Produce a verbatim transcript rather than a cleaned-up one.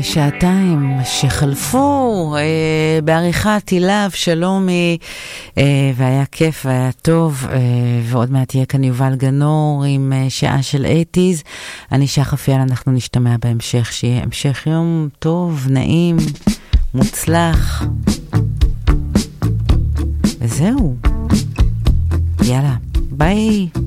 שעתיים שחלפו אה, בעריכת תילה שלומי, אה, והיה כיף והיה טוב, אה, ועוד מעט יהיה כאן יובל גנור עם אה, שעה של שמונים. אני שחף יאל, אנחנו נשתמע בהמשך, שיהיה המשך יום טוב, נעים, מוצלח, וזהו, יאללה, ביי.